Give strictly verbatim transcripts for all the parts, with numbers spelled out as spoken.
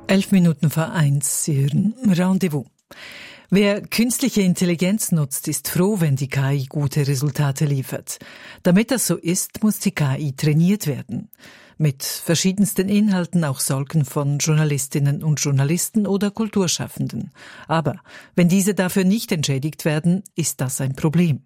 Elf Minuten vor eins, Sie hören Rendezvous. Wer künstliche Intelligenz nutzt, ist froh, wenn die K I gute Resultate liefert. Damit das so ist, muss die K I trainiert werden. Mit verschiedensten Inhalten, auch solchen von Journalistinnen und Journalisten oder Kulturschaffenden. Aber wenn diese dafür nicht entschädigt werden, ist das ein Problem.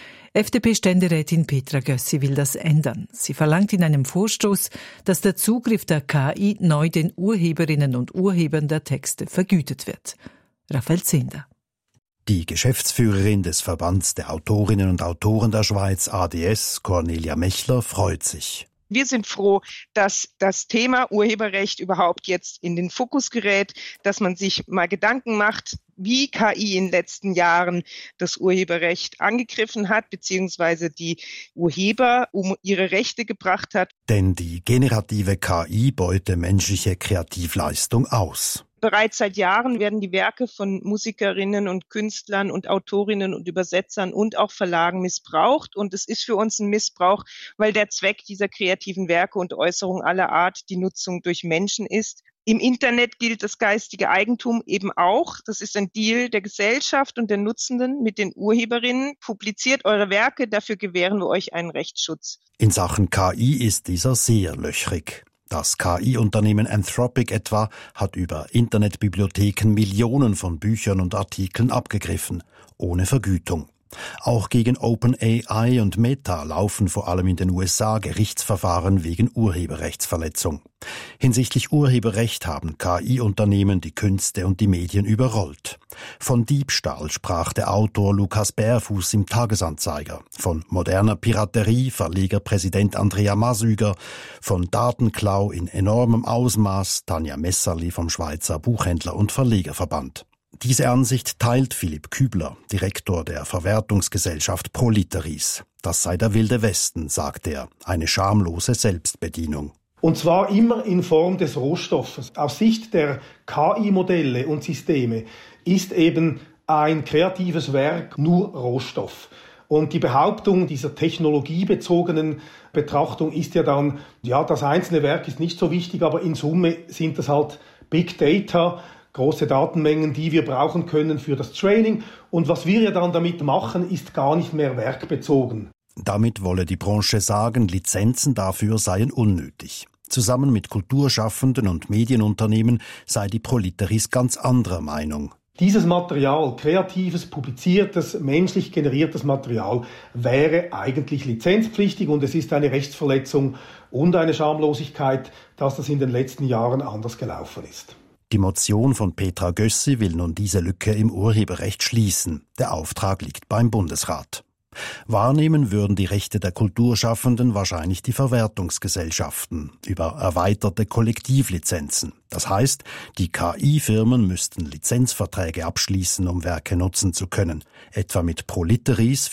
F D P-Ständerätin Petra Gössi will das ändern. Sie verlangt in einem Vorstoß, dass der Zugriff der K I neu den Urheberinnen und Urhebern der Texte vergütet wird. Raphael Zehnder. Die Geschäftsführerin des Verbands der Autorinnen und Autoren der Schweiz, A D S, Cornelia Mechler, freut sich. Wir sind froh, dass das Thema Urheberrecht überhaupt jetzt in den Fokus gerät, dass man sich mal Gedanken macht, wie K I in den letzten Jahren das Urheberrecht angegriffen hat, beziehungsweise die Urheber um ihre Rechte gebracht hat. Denn die generative K I beute menschliche Kreativleistung aus. Bereits seit Jahren werden die Werke von Musikerinnen und Künstlern und Autorinnen und Übersetzern und auch Verlagen missbraucht. Und es ist für uns ein Missbrauch, weil der Zweck dieser kreativen Werke und Äußerungen aller Art die Nutzung durch Menschen ist. Im Internet gilt das geistige Eigentum eben auch. Das ist ein Deal der Gesellschaft und der Nutzenden mit den Urheberinnen. Publiziert eure Werke, dafür gewähren wir euch einen Rechtsschutz. In Sachen K I ist dieser sehr löchrig. Das K I-Unternehmen Anthropic etwa hat über Internetbibliotheken Millionen von Büchern und Artikeln abgegriffen, ohne Vergütung. Auch gegen OpenAI und Meta laufen vor allem in den U S A Gerichtsverfahren wegen Urheberrechtsverletzung. Hinsichtlich Urheberrecht haben K I-Unternehmen die Künste und die Medien überrollt. Von Diebstahl sprach der Autor Lukas Bärfuß im Tagesanzeiger, von moderner Piraterie Verlegerpräsident Andrea Masüger, von Datenklau in enormem Ausmaß Tanja Messerli vom Schweizer Buchhändler- und Verlegerverband. Diese Ansicht teilt Philipp Kübler, Direktor der Verwertungsgesellschaft Proliteris. Das sei der wilde Westen, sagt er, eine schamlose Selbstbedienung. Und zwar immer in Form des Rohstoffes. Aus Sicht der K I-Modelle und Systeme ist eben ein kreatives Werk nur Rohstoff. Und die Behauptung dieser technologiebezogenen Betrachtung ist ja dann, ja, das einzelne Werk ist nicht so wichtig, aber in Summe sind das halt Big Data, große Datenmengen, die wir brauchen können für das Training. Und was wir ja dann damit machen, ist gar nicht mehr werkbezogen. Damit wolle die Branche sagen, Lizenzen dafür seien unnötig. Zusammen mit Kulturschaffenden und Medienunternehmen sei die Proliteris ganz anderer Meinung. Dieses Material, kreatives, publiziertes, menschlich generiertes Material, wäre eigentlich lizenzpflichtig und es ist eine Rechtsverletzung und eine Schamlosigkeit, dass das in den letzten Jahren anders gelaufen ist. Die Motion von Petra Gössi will nun diese Lücke im Urheberrecht schließen. Der Auftrag liegt beim Bundesrat. Wahrnehmen würden die Rechte der Kulturschaffenden wahrscheinlich die Verwertungsgesellschaften über erweiterte Kollektivlizenzen. Das heißt, die K I-Firmen müssten Lizenzverträge abschließen, um Werke nutzen zu können, etwa mit Proliteris